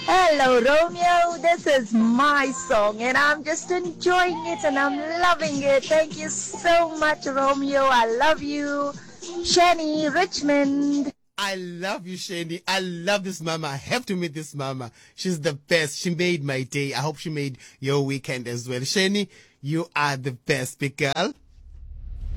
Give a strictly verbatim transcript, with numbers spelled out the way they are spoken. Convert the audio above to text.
Hello, Romeo. This is my song, and I'm just enjoying it and I'm loving it. Thank you so much, Romeo. I love you. Shani, Richmond. I love you, Shani. I love this mama. I have to meet this mama. She's the best. She made my day. I hope she made your weekend as well. Shani, you are the best, big girl.